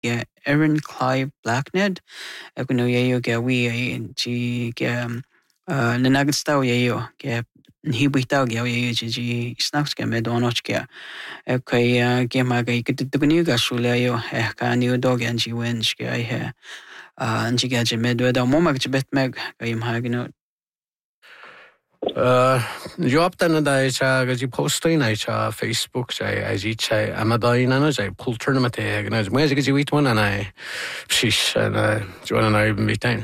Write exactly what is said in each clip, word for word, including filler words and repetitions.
yeah, Erin Clive Blackned. Ako no yayo kaya we ay ji kaya uh, nanagad tao yayo kaya hibuy tao kaya yayo ji ji snacks kaya medonoch kaya kaya kaya magay kitutugni ka shula yo eh ka niyo dog yan ji wench kaya ay he anji kaya ji medwe daw mo magbet meg kaya mahagino. Uh, job dana da cha gaji posting na cha Facebook cha aji cha amadai na cha pool tournament e na mo gaji wit one na shish na join na even bitain.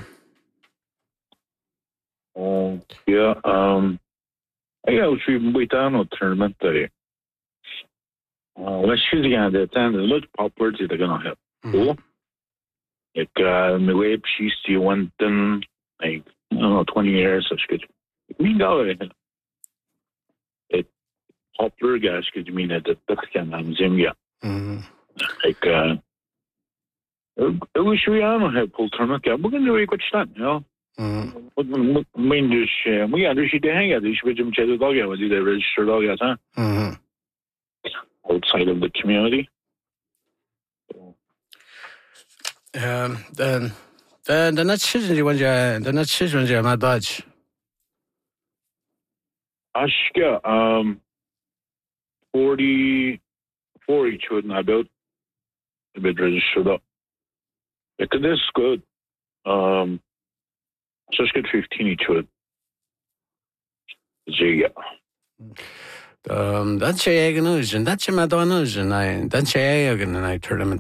Oh yeah, um I got to wait on a tournament day. Uh let's shoot again that time the look popular to the gonna help. Cool. Like uh my web she's still one then like I don't know twenty years such good. We know it. It popular guys could you mean that that can I'm Zimya. Like uh it was we on have pool tournament. We're gonna do a good shot, you know. Main dus, we understand the hang out. Dus we just check the dog out. We did register dog out, huh? Outside of the community. Um, then, then the next season you want to, the next season you my badge. Ashka, um, forty, four each would not build. A bit registered up. It could this good. Um. Just get fifteen each would. Yeah. Um, that's a egg that's a Madonna's and I, that's a egg in the night tournament.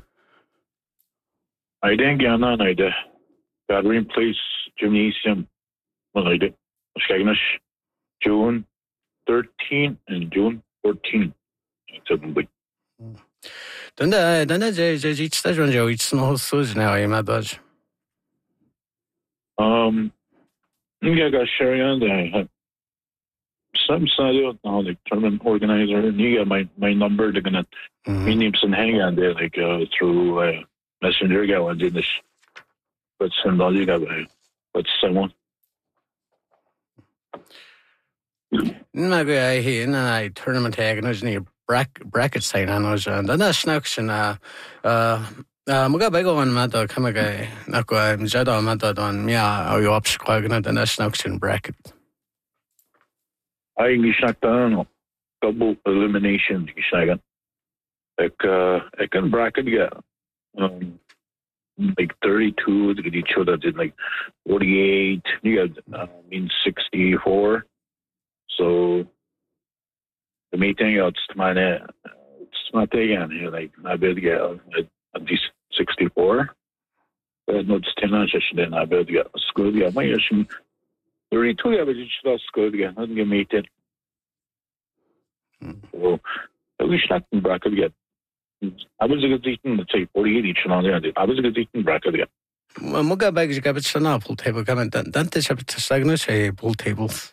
I didn't get on I did. Gathering Place Gymnasium. Well, I did. Skagnish, June thirteenth and June fourteenth. Seven weeks. Then the, then the, each station, Joe, each small Susan now, I'm at Dodge. Um, I got Sherry on there. Some side now, like tournament organizer, and you got my, my number. They're gonna me names and hang on there, like uh, through uh, messenger. Go and do this. But send all you got. But someone. Maybe I hear na tournament tag and there's any bracket sign on those and that's snacks and uh uh. Mga bago man mato kami kay nako mjado mato don miya o yops ko gana the national action bracket. I gisnak no couple eliminations gisnagan. Like uh I can bracket get um like thirty-two to get each other did like forty-eight. You got uh, I mean sixty-four. So the meeting out to my it's not again here like I bet get at least sixty-four. But no, it's ten inches. Then I bet get school. Yeah, my years thirty-two. Yeah, but it's not school. Yeah, nothing get meted. So we should not bracket get. I was a good eating. Let's say forty-eight each and all that. I was a good eating bracket get. Mga bags got it na pool table. Come and then this have to stagnate say pool tables.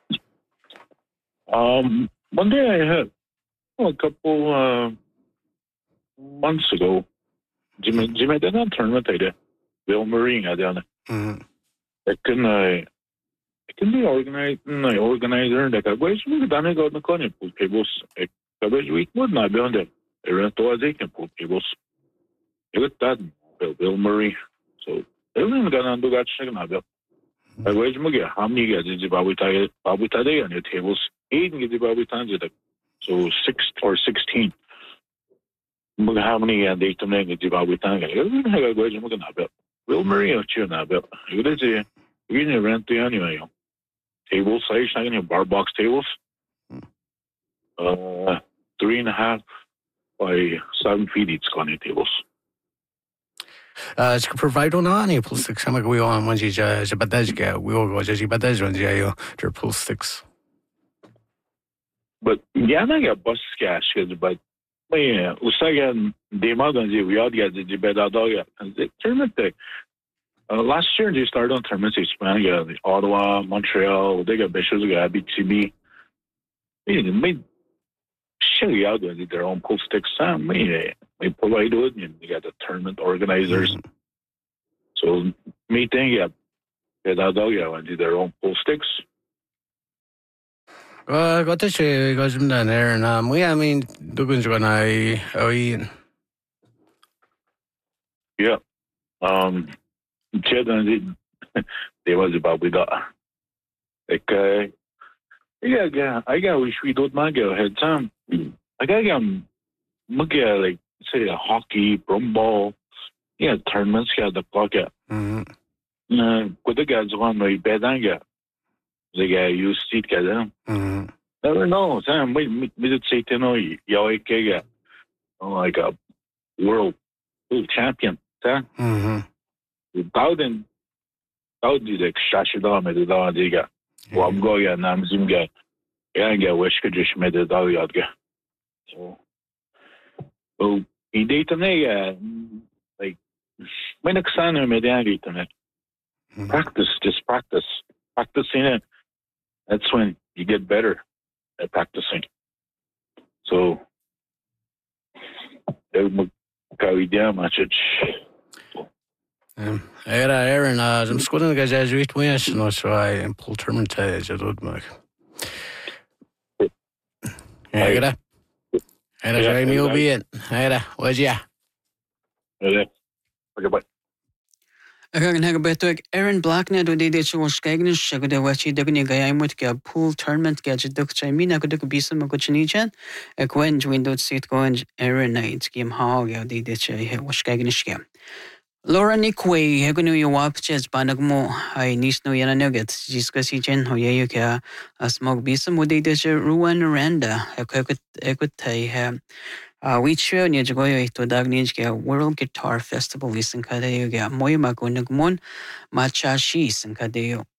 Um, one day I had well, a couple uh, months ago. Jimmy, Jimmy did not tournament I did. Bill Marine I did. I can I can be organized. I organizer like I was we done it on the corner pool tables. I was week would not be on them. I ran to a can pool tables. It was that Bill Bill Murray. So everyone got on to that second Bill. I was mugi how many guys did you babu tie babu tie on your tables? Eight and get the babu times it. So six or sixteen. How many and they to make it about with time? I got ways of looking at it. Will Marie or Chin about you did say you didn't rent the anyway. Table size, I can bar box tables. Uh, three and a half by seven feet each on your tables. Uh, it's provide on any pool sticks. I'm like, we on one G, uh, Jabadajga, we all go Jabadaj on Jayo, their pool sticks. But yeah, I got bus cash, but. Yeah, usagan demagan je uyadga je bedadoga. The tournament uh, last year they started on tournaments in Spain, Ottawa, Montreal, they got bishops, got B T B. They made shit out of their own pool sticks. Me, we provide it, and they got the tournament organizers. Mm-hmm. So me think yeah, bedadoga and did their own pool sticks. Well, I got to say, because I'm down there, and um, we, I mean, Dugan's when I, oh, Ian. Yeah. Um, Children, they was about we got. Like, uh, yeah, yeah, I got wish we don't mind go ahead time. I got um, like say a hockey, brumball, yeah, tournaments got the pocket. Mhm. Uh, with the guys on my bed and get they got used to get them. Mhm. Never know. Sam, we we did say to know you I get like a world world champion. Sam, Mhm. Bowden, Bowden like shashi da me da diga. Well, I'm going to I'm zoom get. Yeah, get wish could just made it all yard get. So, well, he did today. Like, when the son made it today. Practice, just practice, practicing it. That's when you get better at practicing. So, idea much. Era Aaron, I'm squatting the guys as we went, no, so I am pull tournament as a road mark. Era, Era, Jeremy will be it. Era, was ya? Okay, bye. Again, hag beto Aaron Blackned odi de chul skegnish shagde wachi degni gayamut ke pool tournament ke jiduk chamina ko duk bisam ko chnichen e kwen window seat go Aaron night game ha ya de de che he skegnish ke Laura Nikwe hegunu yo wapches banagmo ai nisno yana nugget discuss chen ho ye ke smog bisam odi de che ruan randa e kwet ekut he Uh, we show ni jagoyo ito dag ni ke World Guitar Festival isin kada yo ga moy magunagmon macha shi isin kada yo